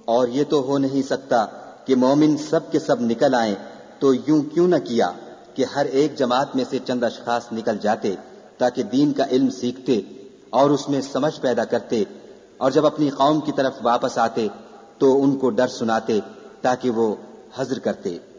और ये तो हो नहीं सकता कि मोमिन सब के सब निकल आएं, तो यूं क्यों न किया कि हर एक जमात में से चंद अशखास निकल जाते ताकि दीन का इल्म सीखते और उसमें समझ पैदा करते, और जब अपनी कौम की तरफ वापस आते तो उनको डर सुनाते ताकि वो हज़्र करते।